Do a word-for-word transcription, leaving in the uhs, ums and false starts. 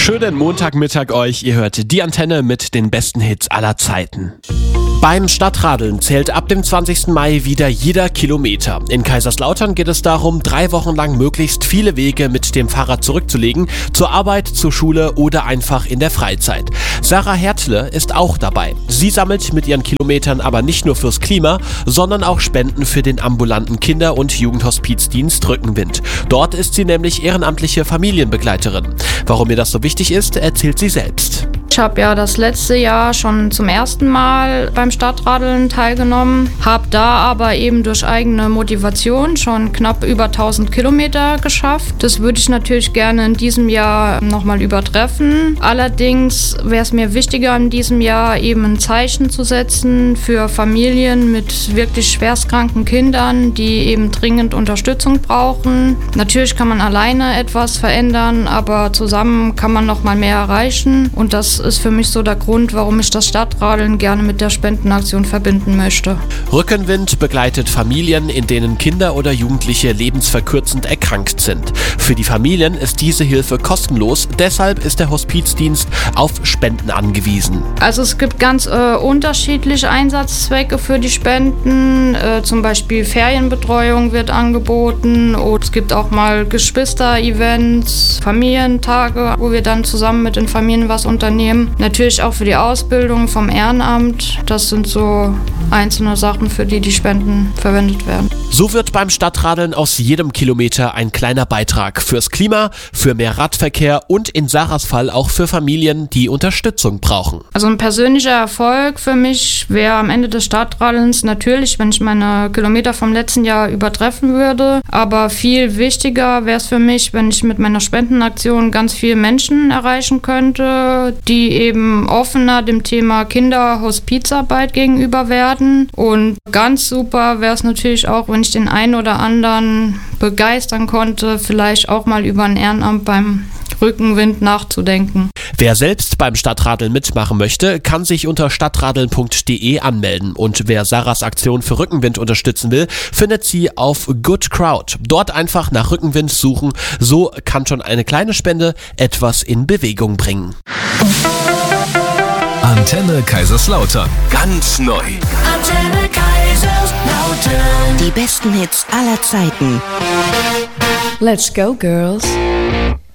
Schönen Montagmittag euch, ihr hört die Antenne mit den besten Hits aller Zeiten. Beim Stadtradeln zählt ab dem zwanzigsten Mai wieder jeder Kilometer. In Kaiserslautern geht es darum, drei Wochen lang möglichst viele Wege mit dem Fahrrad zurückzulegen, zur Arbeit, zur Schule oder einfach in der Freizeit. Sarah Hertle ist auch dabei. Sie sammelt mit ihren Kilometern aber nicht nur fürs Klima, sondern auch Spenden für den ambulanten Kinder- und Jugendhospizdienst Rückenwind. Dort ist sie nämlich ehrenamtliche Familienbegleiterin. Warum ihr das so wichtig ist, erzählt sie selbst. Ich habe ja das letzte Jahr schon zum ersten Mal beim Stadtradeln teilgenommen, habe da aber eben durch eigene Motivation schon knapp über tausend Kilometer geschafft. Das würde ich natürlich gerne in diesem Jahr nochmal übertreffen. Allerdings wäre es mir wichtiger in diesem Jahr eben ein Zeichen zu setzen für Familien mit wirklich schwerstkranken Kindern, die eben dringend Unterstützung brauchen. Natürlich kann man alleine etwas verändern, aber zusammen kann man noch mal mehr erreichen, und das ist für mich so der Grund, warum ich das Stadtradeln gerne mit der Spendenaktion verbinden möchte. Rückenwind begleitet Familien, in denen Kinder oder Jugendliche lebensverkürzend erkrankt sind. Für die Familien ist diese Hilfe kostenlos, deshalb ist der Hospizdienst auf Spenden angewiesen. Also es gibt ganz äh, unterschiedliche Einsatzzwecke für die Spenden, äh, zum Beispiel Ferienbetreuung wird angeboten, und es gibt auch mal Geschwister-Events, Familientage, wo wir dann zusammen mit den Familien was unternehmen. Natürlich auch für die Ausbildung vom Ehrenamt. Das sind so einzelne Sachen, für die die Spenden verwendet werden. So wird beim Stadtradeln aus jedem Kilometer ein kleiner Beitrag fürs Klima, für mehr Radverkehr und in Sarahs Fall auch für Familien, die Unterstützung brauchen. Also ein persönlicher Erfolg für mich wäre am Ende des Stadtradelns natürlich, wenn ich meine Kilometer vom letzten Jahr übertreffen würde. Aber viel wichtiger wäre es für mich, wenn ich mit meiner Spendenaktion ganz viele Menschen erreichen könnte, die eben offener dem Thema Kinderhospizarbeit gegenüber werden. Und ganz super wäre es natürlich auch, wenn ich den einen oder anderen begeistern konnte, vielleicht auch mal über ein Ehrenamt beim Rückenwind nachzudenken. Wer selbst beim Stadtradeln mitmachen möchte, kann sich unter stadtradeln punkt de anmelden. Und wer Sarahs Aktion für Rückenwind unterstützen will, findet sie auf Good Crowd. Dort einfach nach Rückenwind suchen. So kann schon eine kleine Spende etwas in Bewegung bringen. Antenne Kaiserslautern. Ganz neu. Antenne Kaiserslautern. Die besten Hits aller Zeiten. Let's go, girls.